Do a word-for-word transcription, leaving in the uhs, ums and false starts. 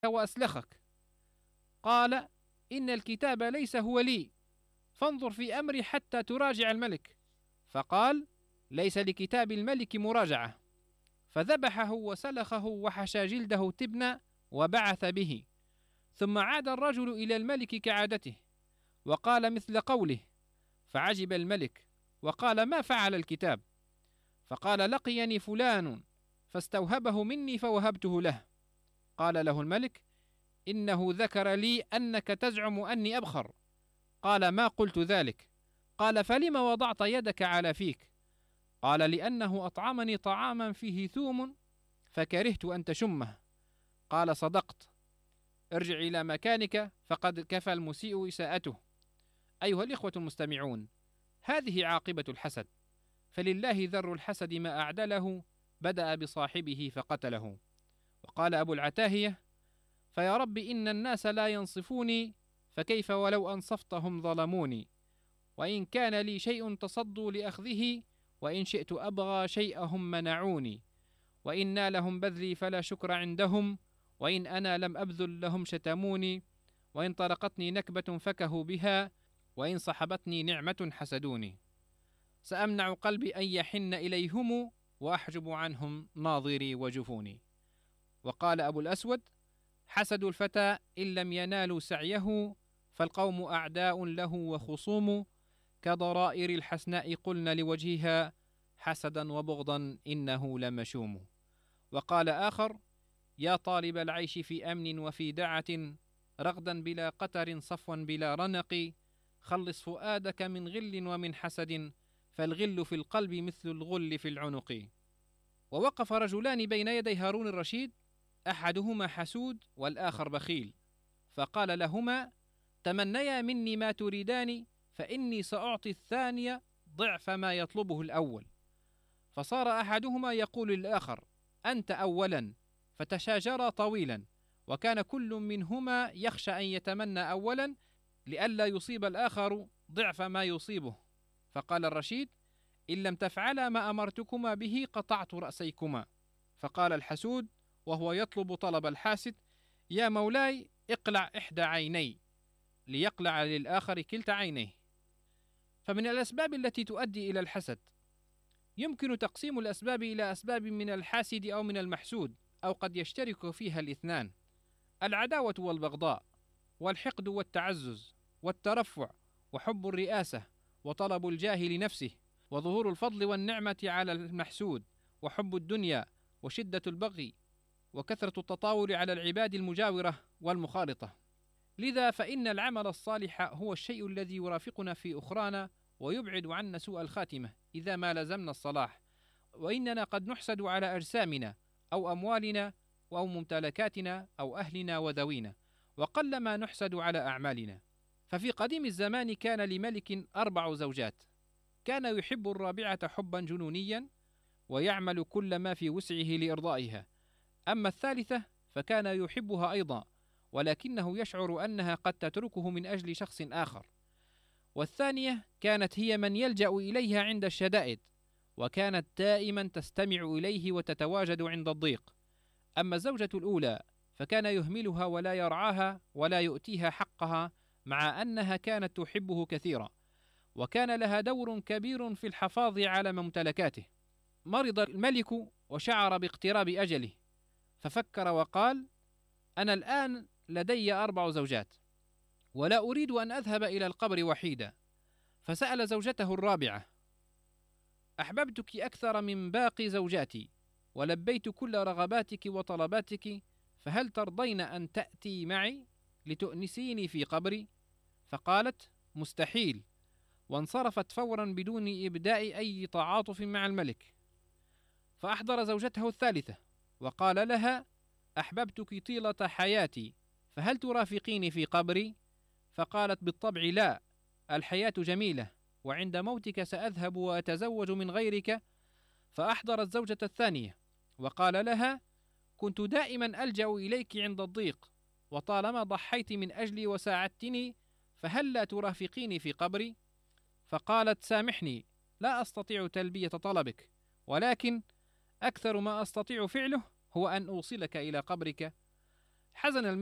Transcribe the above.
وأسلخك. قال: إن الكتاب ليس هو لي، فانظر في أمري حتى تراجع الملك. فقال: ليس لكتاب الملك مراجعة. فذبحه وسلخه وحشى جلده تبنا وبعث به. ثم عاد الرجل إلى الملك كعادته وقال مثل قوله، فعجب الملك وقال: ما فعل الكتاب؟ فقال: لقيني فلان فاستوهبه مني فوهبته له. قال له الملك: إنه ذكر لي أنك تزعم أني أبخر. قال: ما قلت ذلك. قال: فلم وضعت يدك على فيك؟ قال: لأنه أطعمني طعاما فيه ثوم فكرهت أن تشمه. قال: صدقت، ارجع إلى مكانك فقد كفى المسيء إساءته. أيها الإخوة المستمعون، هذه عاقبة الحسد، فلله ذر الحسد ما أعدله، بدأ بصاحبه فقتله. وقال أبو العتاهية: فيا رب إن الناس لا ينصفوني، فكيف ولو أنصفتهم ظلموني. وإن كان لي شيء تصدوا لأخذه، وإن شئت أبغى شيئهم منعوني. وإن نالهم بذلي فلا شكر عندهم، وإن أنا لم أبذل لهم شتموني. وإن طرقتني نكبة فكهوا بها، وإن صحبتني نعمة حسدوني. سأمنع قلبي أن يحن إليهم، وأحجب عنهم ناظري وجفوني. وقال أبو الأسود: حسد الفتى إن لم ينالوا سعيه، فالقوم أعداء له وخصوم، كضرائر الحسناء قلن لوجهها، حسدا وبغضا إنه لمشوم. وقال آخر: يا طالب العيش في أمن وفي دعة، رغدا بلا قتر صفوا بلا رنق، خلص فؤادك من غل ومن حسد، فالغل في القلب مثل الغل في العنق. ووقف رجلان بين يدي هارون الرشيد، أحدهما حسود والآخر بخيل، فقال لهما: تمنيا مني ما تريدان، فإني سأعطي الثانية ضعف ما يطلبه الأول. فصار أحدهما يقول للآخر: أنت أولا، فتشاجرا طويلا، وكان كل منهما يخشى أن يتمنى أولا لئلا يصيب الآخر ضعف ما يصيبه. فقال الرشيد: إن لم تفعلا ما أمرتكما به قطعت رأسيكما. فقال الحسود وهو يطلب طلب الحاسد: يا مولاي اقلع إحدى عيني، ليقلع للآخر كلتا عينيه. فمن الأسباب التي تؤدي إلى الحسد يمكن تقسيم الأسباب إلى أسباب من الحاسد أو من المحسود، أو قد يشترك فيها الاثنان: العداوة والبغضاء، والحقد والتعزز، والترفع، وحب الرئاسة، وطلب الجاه لنفسه، وظهور الفضل والنعمة على المحسود، وحب الدنيا، وشدة البغي، وكثرة التطاول على العباد المجاورة والمخالطة. لذا فإن العمل الصالح هو الشيء الذي يرافقنا في أخرانا ويبعد عنا سوء الخاتمة إذا ما لزمنا الصلاح. وإننا قد نحسد على أجسامنا أو أموالنا أو ممتلكاتنا أو أهلنا وذوينا، وقلما نحسد على أعمالنا. ففي قديم الزمان كان لملك أربع زوجات، كان يحب الرابعة حبا جنونيا ويعمل كل ما في وسعه لإرضائها. أما الثالثة فكان يحبها أيضا، ولكنه يشعر أنها قد تتركه من أجل شخص آخر. والثانية كانت هي من يلجأ إليها عند الشدائد، وكانت دائما تستمع إليه وتتواجد عند الضيق. أما الزوجة الأولى فكان يهملها ولا يرعاها ولا يؤتيها حقها، مع أنها كانت تحبه كثيرا، وكان لها دور كبير في الحفاظ على ممتلكاته. مرض الملك وشعر باقتراب أجله، ففكر وقال: أنا الآن لدي أربع زوجات، ولا أريد أن أذهب إلى القبر وحيدا. فسأل زوجته الرابعة: أحببتك أكثر من باقي زوجاتي، ولبيت كل رغباتك وطلباتك، فهل ترضين أن تأتي معي لتؤنسيني في قبري؟ فقالت: مستحيل، وانصرفت فورا بدون إبداء أي تعاطف مع الملك. فأحضر زوجته الثالثة وقال لها: أحببتك طيلة حياتي، فهل ترافقيني في قبري؟ فقالت: بالطبع لا، الحياة جميلة، وعند موتك سأذهب وأتزوج من غيرك. فأحضر الزوجة الثانية وقال لها: كنت دائما ألجأ إليك عند الضيق، وطالما ضحيت من أجلي وساعدتني، فهل لا ترافقيني في قبري؟ فقالت: سامحني، لا أستطيع تلبية طلبك، ولكن أكثر ما أستطيع فعله هو أن أوصلك إلى قبرك. حزن